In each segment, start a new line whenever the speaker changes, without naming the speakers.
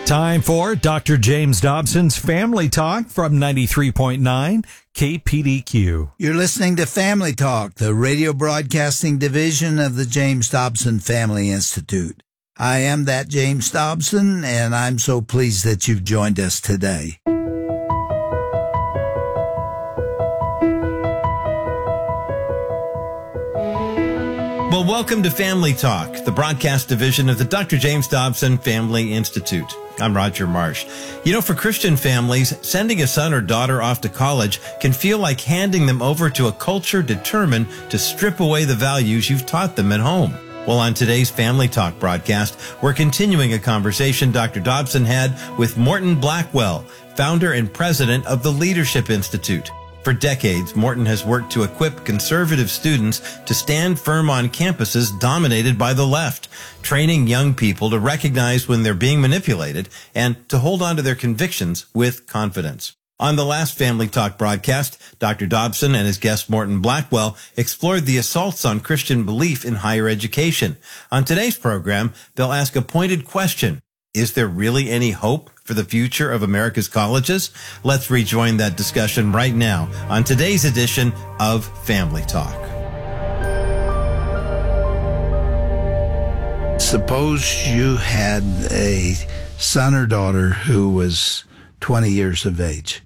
Time for Dr. James Dobson's Family Talk from 93.9 KPDQ.
You're listening to Family Talk, the radio broadcasting division of the James Dobson Family Institute. I am that James Dobson, and I'm so pleased that you've joined us today.
Well, welcome to Family Talk, the broadcast division of the Dr. James Dobson Family Institute. I'm Roger Marsh. You know, for Christian families, sending a son or daughter off to college can feel like handing them over to a culture determined to strip away the values you've taught them at home. Well, on today's Family Talk broadcast, we're continuing a conversation Dr. Dobson had with Morton Blackwell, founder and president of the Leadership Institute. For decades, Morton has worked to equip conservative students to stand firm on campuses dominated by the left, training young people to recognize when they're being manipulated and to hold on to their convictions with confidence. On the last Family Talk broadcast, Dr. Dobson and his guest Morton Blackwell explored the assaults on Christian belief in higher education. On today's program, they'll ask a pointed question. Is there really any hope for the future of America's colleges? Let's rejoin that discussion right now on today's edition of Family Talk.
Suppose you had a son or daughter who was 20 years of age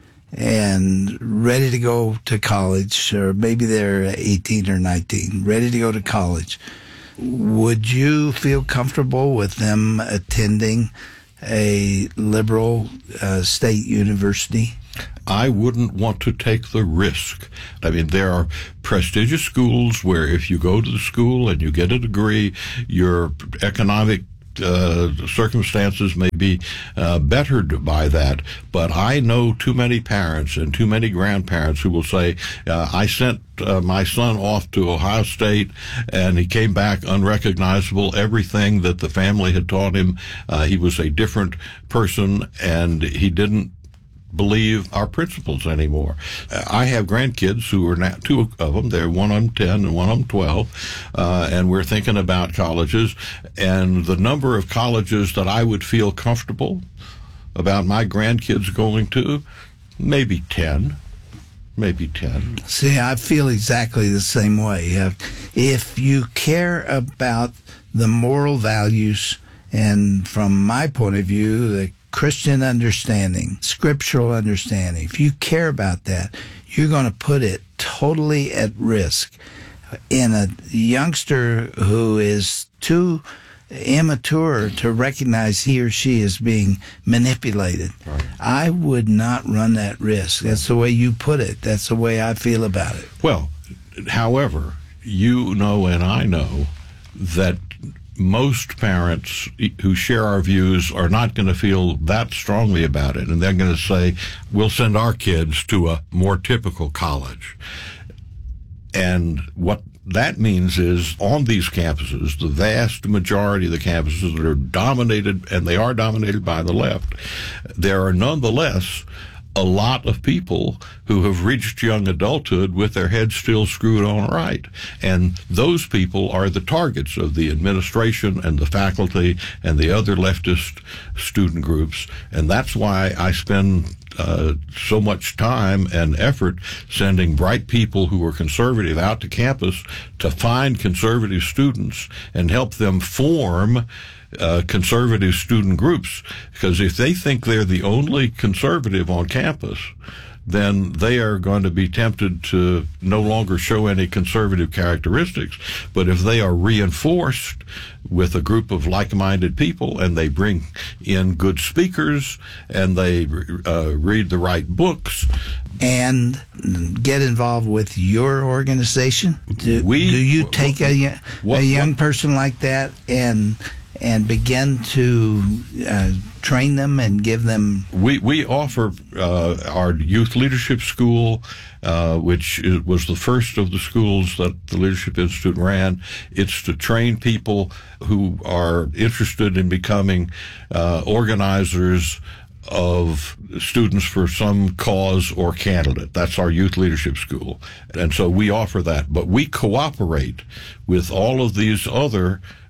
and ready to go to college, or maybe they're 18 or 19, ready to go to college. Would you feel comfortable with them attending a liberal state university?
I wouldn't want to take the risk. I mean, there are prestigious schools where if you go to the school and you get a degree, your economic circumstances may be bettered by that. But I know too many parents and too many grandparents who will say, I sent my son off to Ohio State and he came back unrecognizable. Everything that the family had taught him, he was a different person and he didn't believe our principles anymore. I have grandkids who are now, two of them, they're one of them 10 and one of them 12, and we're thinking about colleges, and the number of colleges that I would feel comfortable about my grandkids going to, maybe 10.
See, I feel exactly the same way. If you care about the moral values, and from my point of view, the Christian understanding, scriptural understanding, if you care about that, you're going to put it totally at risk. In a youngster who is too immature to recognize he or she is being manipulated, right, I would not run that risk. That's the way you put it. That's the way I feel about it.
Well, however, you know and I know that most parents who share our views are not going to feel that strongly about it, and they're going to say, we'll send our kids to a more typical college. And what that means is on these campuses, the vast majority of the campuses that are dominated, and they are dominated by the left, there are nonetheless a lot of people who have reached young adulthood with their heads still screwed on right. And those people are the targets of the administration and the faculty and the other leftist student groups. And that's why I spend so much time and effort sending bright people who are conservative out to campus to find conservative students and help them form conservative student groups, because if they think they're the only conservative on campus, then they are going to be tempted to no longer show any conservative characteristics. But if they are reinforced with a group of like-minded people and they bring in good speakers and they read the right books
and get involved with your organization, do you take a young person like that and begin to train them and give them...
We offer our youth leadership school, which was the first of the schools that the Leadership Institute ran. It's to train people who are interested in becoming organizers of students for some cause or candidate. That's our youth leadership school. And so we offer that. But we cooperate with all of these other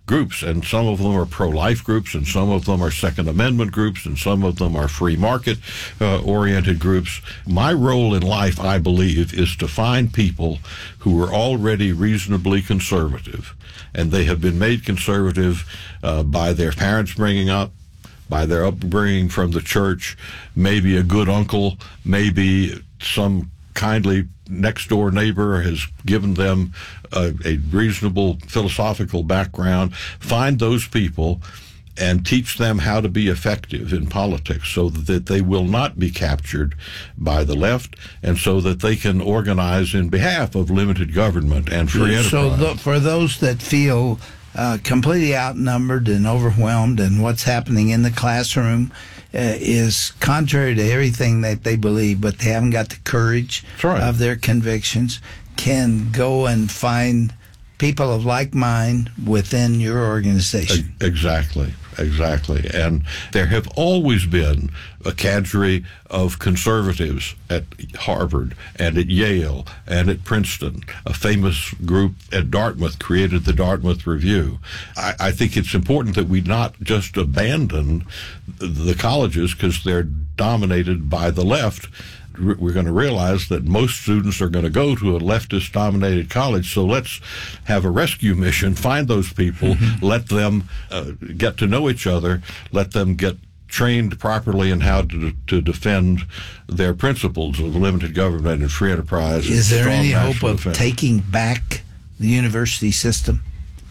groups, and some of them are pro-life groups, and some of them are Second Amendment groups, and some of them are free market oriented groups. My role in life, I believe, is to find people who are already reasonably conservative, and they have been made conservative by their parents bringing up, by their upbringing from the church, maybe a good uncle, maybe some kindly next-door neighbor has given them a reasonable philosophical background. Find those people and teach them how to be effective in politics so that they will not be captured by the left, and so that they can organize in behalf of limited government and free enterprise.
So for those that feel completely outnumbered and overwhelmed, and what's happening in the classroom is contrary to everything that they believe, but they haven't got the courage of their convictions, can go and find people of like mind within your organization.
Exactly. And there have always been a cadre of conservatives at Harvard and at Yale and at Princeton. A famous group at Dartmouth created the Dartmouth Review. I think it's important that we not just abandon the colleges because they're dominated by the left. We're going to realize that most students are going to go to a leftist-dominated college, so let's have a rescue mission, find those people, let them get to know each other, let them get trained properly in how to defend their principles of limited government and free enterprise.
Is there any hope of taking back the university system?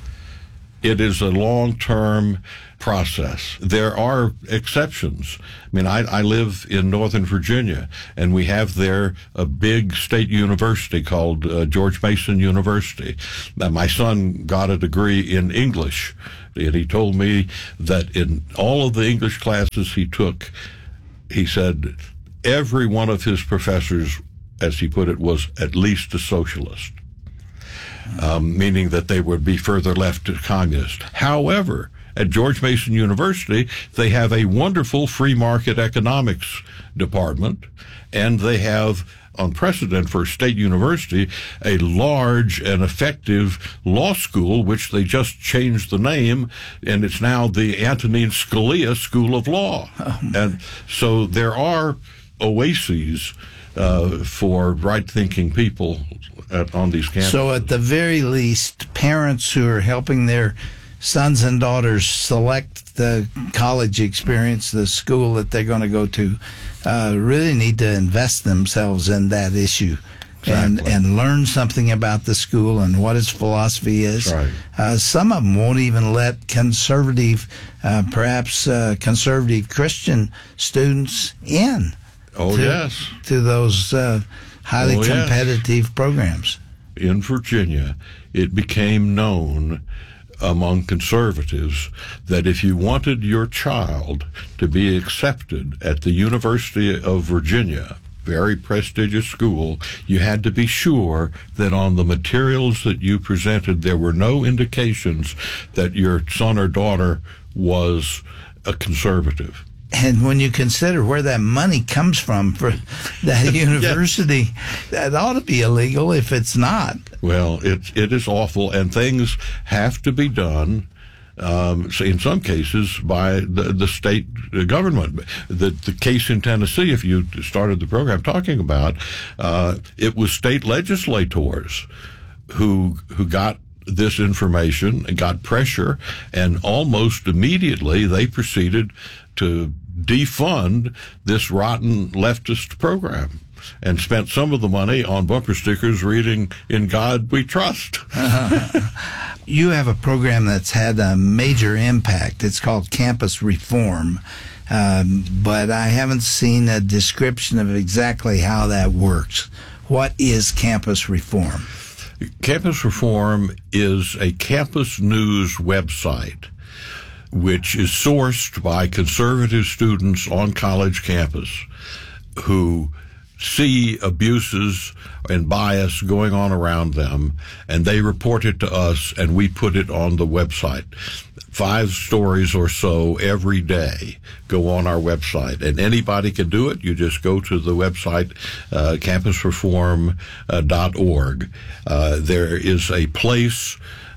It is a long-term process. There are exceptions. I mean, I live in Northern Virginia, and we have there a big state university called George Mason University. Now, my son got a degree in English, and he told me that in all of the English classes he took, he said every one of his professors, as he put it, was at least a socialist. Meaning that they would be further left to communist. However, at George Mason University, they have a wonderful free market economics department, and they have, on precedent for a state university, a large and effective law school, which they just changed the name, and it's now the Antonin Scalia School of Law. And so there are oases for right-thinking people on these campuses.
So at the very least, parents who are helping their sons and daughters select the college experience, the school that they're going to go to, really need to invest themselves in that issue. Exactly. And learn something about the school and what its philosophy is. Right. Some of them won't even let conservative, perhaps conservative Christian students in. To those highly competitive programs.
In Virginia, it became known among conservatives that if you wanted your child to be accepted at the University of Virginia, very prestigious school, you had to be sure that on the materials that you presented, there were no indications that your son or daughter was a conservative.
And when you consider where that money comes from for that university, that ought to be illegal if it's not.
Well, it is awful, and things have to be done, in some cases, by the state government. The case in Tennessee, if you started the program talking about, it was state legislators who got this information and got pressure, and almost immediately they proceeded to defund this rotten leftist program and spent some of the money on bumper stickers reading "In God We Trust."
You have a program that's had a major impact. It's called Campus Reform, but I haven't seen a description of exactly how that works. What is Campus Reform?
Campus Reform is a campus news website which is sourced by conservative students on college campus who see abuses and bias going on around them, and they report it to us, and we put it on the website. 5 stories or so every day go on our website, and anybody can do it. You just go to the website, campusreform.org. There is a place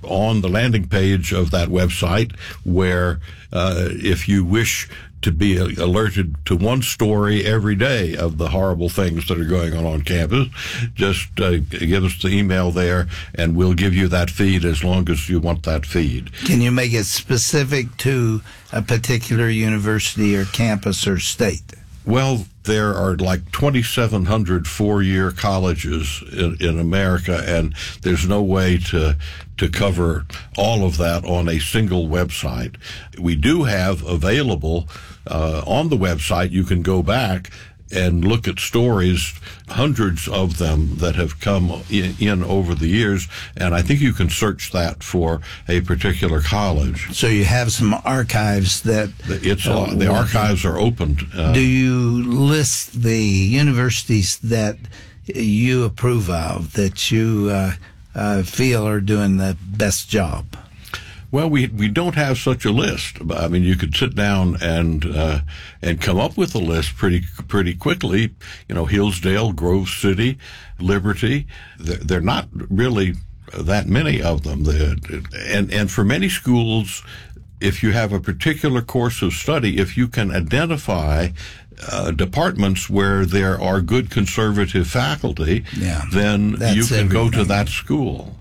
on the landing page of that website, where if you wish to be alerted to one story every day of the horrible things that are going on campus, just give us the email there, and we'll give you that feed as long as you want that feed.
Can you make it specific to a particular university or campus or state?
Well, there are like 2,700 four-year colleges in America, and there's no way to cover all of that on a single website. We do have available on the website, you can go back and look at stories, hundreds of them that have come in over the years, and I think you can search that for a particular college.
So you have some archives that...
the archives are open.
Do you list the universities that you approve of, that you feel are doing the best job?
Well, we don't have such a list. I mean, you could sit down and come up with a list pretty quickly. You know, Hillsdale, Grove City, Liberty. They're not really that many of them. And for many schools, if you have a particular course of study, if you can identify departments where there are good conservative faculty, then you can go to that school.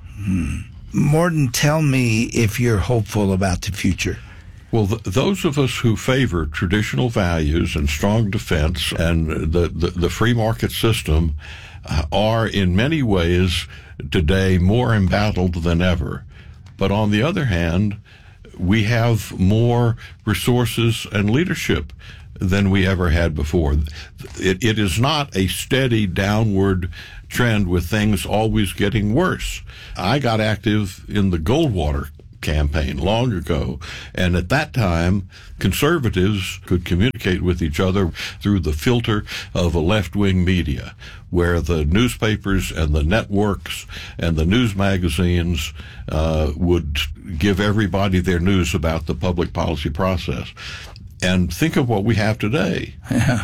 Morton, tell me if you're hopeful about the future.
Well, those of us who favor traditional values and strong defense and the free market system are in many ways today more embattled than ever. But on the other hand, we have more resources and leadership than we ever had before. It is not a steady downward trend with things always getting worse. I got active in the Goldwater campaign long ago, and at that time, conservatives could communicate with each other through the filter of a left-wing media, where the newspapers and the networks and the news magazines would give everybody their news about the public policy process. And think of what we have today.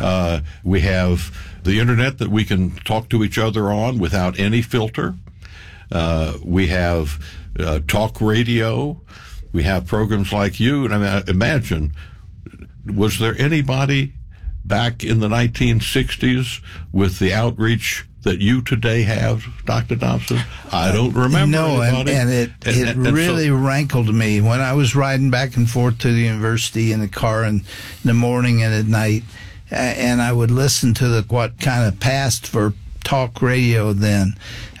We have the internet that we can talk to each other on without any filter. We have talk radio. We have programs like you. And I mean, imagine, was there anybody back in the 1960s with the outreach that you today have, Dr. Dobson? I don't remember anybody.
And it really rankled me when I was riding back and forth to the university in the car in the morning and at night, and I would listen to what kind of passed for talk radio then.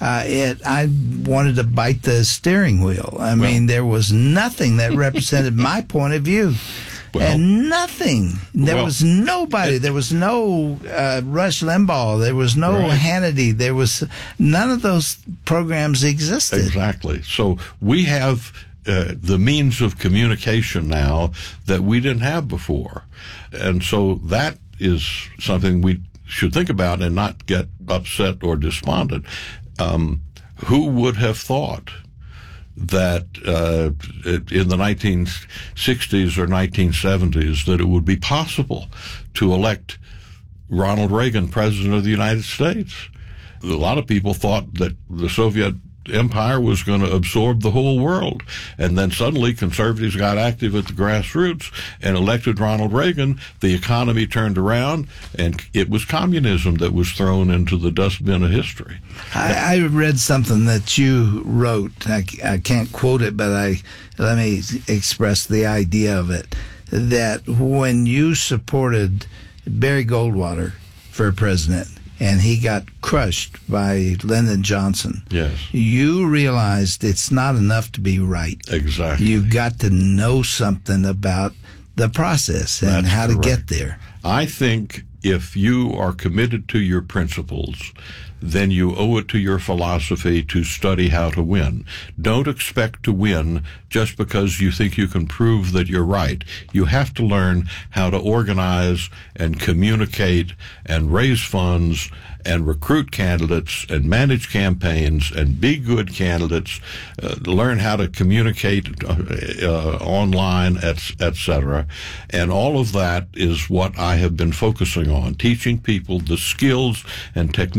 I wanted to bite the steering wheel. I mean, there was nothing that represented my point of view. And nothing. There was nobody. There was no Rush Limbaugh. There was no Hannity. There was none of those programs existed.
Exactly. So we have the means of communication now that we didn't have before. And so that is something we should think about and not get upset or despondent. Who would have thought that in the 1960s or 1970s that it would be possible to elect Ronald Reagan president of the United States? A lot of people thought that the Soviet empire was going to absorb the whole world. And then suddenly conservatives got active at the grassroots and elected Ronald Reagan. The economy turned around, and it was communism that was thrown into the dustbin of history.
I read something that you wrote. I can't quote it, but let me express the idea of it. That when you supported Barry Goldwater for president, and he got crushed by Lyndon Johnson.
Yes.
You realized it's not enough to be right.
Exactly.
You've got to know something about the process and
That's
how
correct.
to get there.
I think if you are committed to your principles, then you owe it to your philosophy to study how to win. Don't expect to win just because you think you can prove that you're right. You have to learn how to organize and communicate and raise funds and recruit candidates and manage campaigns and be good candidates, learn how to communicate online, etc. And all of that is what I have been focusing on, teaching people the skills and techniques to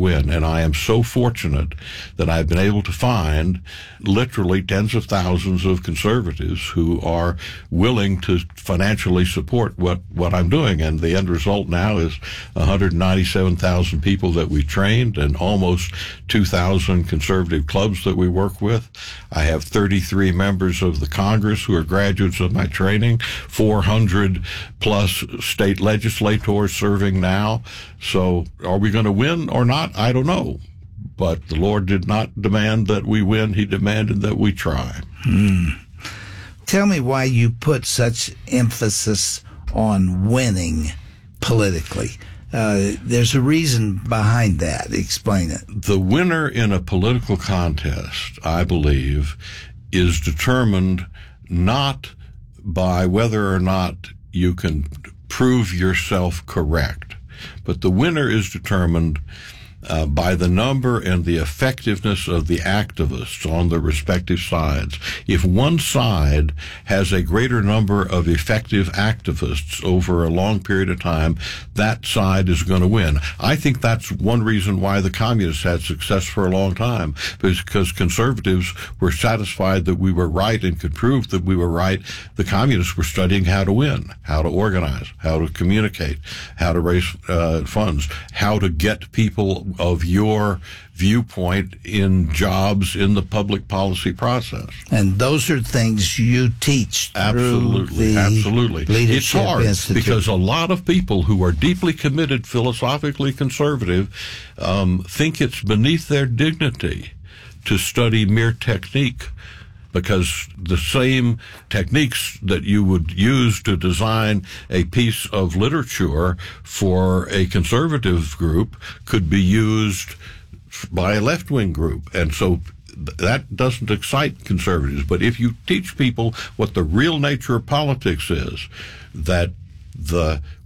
win. And I am so fortunate that I've been able to find literally tens of thousands of conservatives who are willing to financially support what I'm doing. And the end result now is 197,000 people that we trained and almost 2,000 conservative clubs that we work with. I have 33 members of the Congress who are graduates of my training, 400 plus state legislators serving now. So are we going to win or not? I don't know. But the Lord did not demand that we win. He demanded that we try.
Tell me why you put such emphasis on winning politically. There's a reason behind that. Explain it.
The winner in a political contest, I believe, is determined not by whether or not you can prove yourself correct, but the winner is determined by the number and the effectiveness of the activists on the respective sides. If one side has a greater number of effective activists over a long period of time, that side is going to win. I think that's one reason why the communists had success for a long time, because conservatives were satisfied that we were right and could prove that we were right. The communists were studying how to win, how to organize, how to communicate, how to raise funds, how to get people of your viewpoint in jobs in the public policy process.
And those are things you teach.
Absolutely, absolutely. It's hard
Institute.
Because a lot of people who are deeply committed, philosophically conservative, think it's beneath their dignity to study mere technique, because the same techniques that you would use to design a piece of literature for a conservative group could be used by a left-wing group. And so that doesn't excite conservatives. But if you teach people what the real nature of politics is, that the